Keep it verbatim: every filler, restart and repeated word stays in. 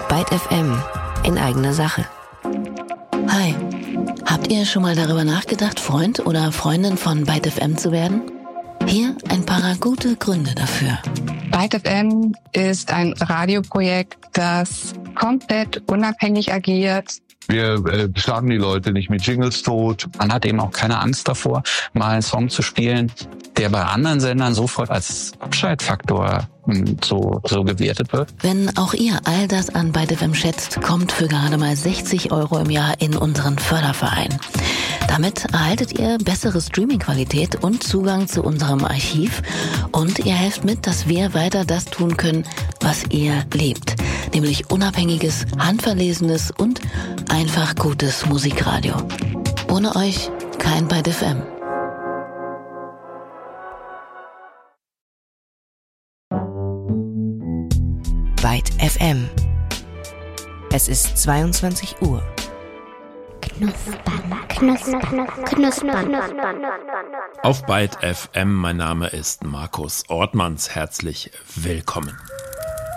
Byte F M in eigener Sache. Hi, habt ihr schon mal darüber nachgedacht, Freund oder Freundin von Byte F M zu werden? Hier ein paar gute Gründe dafür. Byte F M ist ein Radioprojekt, das komplett unabhängig agiert. Wir äh, schlagen die Leute nicht mit Jingles tot. Man hat eben auch keine Angst davor, mal einen Song zu spielen, der bei anderen Sendern sofort als Abschaltfaktor so, so gewertet wird. Wenn auch ihr all das an Byte F M schätzt, kommt für gerade mal sechzig Euro im Jahr in unseren Förderverein. Damit erhaltet ihr bessere Streaming-Qualität und Zugang zu unserem Archiv und ihr helft mit, dass wir weiter das tun können, was ihr liebt. Nämlich unabhängiges, handverlesenes und einfach gutes Musikradio. Ohne euch kein Byte F M. Byte F M. Es ist zweiundzwanzig Uhr. Knuspern, knuspern, knuspern. Auf Byte F M, mein Name ist Markus Ortmanns. Herzlich willkommen.